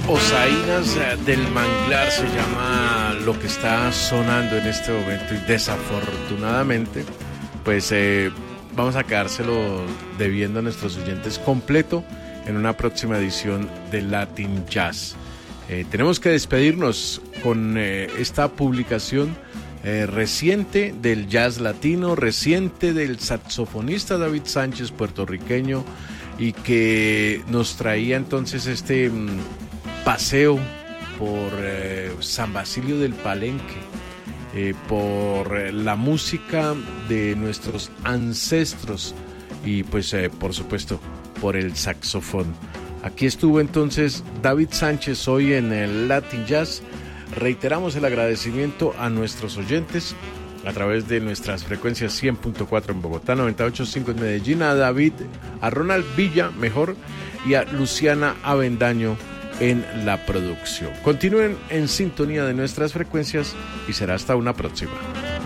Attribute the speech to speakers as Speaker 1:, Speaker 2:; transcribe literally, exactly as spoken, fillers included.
Speaker 1: Osaínas del Manglar se llama lo que está sonando en este momento, y desafortunadamente pues eh, vamos a quedárselo debiendo a nuestros oyentes completo en una próxima edición de Latin Jazz. Eh, tenemos que despedirnos con eh, esta publicación eh, reciente del jazz latino, reciente del saxofonista David Sánchez, puertorriqueño, y que nos traía entonces este mm, paseo por eh, San Basilio del Palenque, eh, por eh, la música de nuestros ancestros y pues eh, por supuesto por el saxofón. Aquí estuvo entonces David Sánchez hoy en el Latin Jazz. Reiteramos el agradecimiento a nuestros oyentes a través de nuestras frecuencias cien punto cuatro en Bogotá, noventa y ocho punto cinco en Medellín, a David, a Ronald Villa, mejor, y a Luciana Avendaño en la producción. Continúen en sintonía de nuestras frecuencias y será hasta una próxima.